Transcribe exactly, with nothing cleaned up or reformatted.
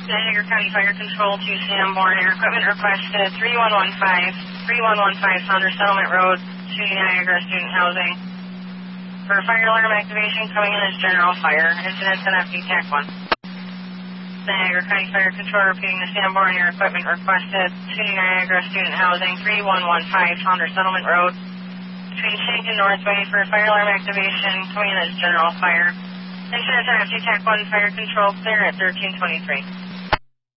Niagara County Fire Control to Sanborn. Air equipment requested three one one five, three one one five Sounder Settlement Road to Niagara Student Housing. For fire alarm activation, coming in as general fire. Incident and F D TAC one. Niagara County Fire Control repeating the Sanborn. Air equipment requested to Niagara Student Housing, three one one five Sounder Settlement Road between Shank and Northway for fire alarm activation, coming in as general fire. Incident and F D TAC one Fire Control clear at thirteen twenty-three.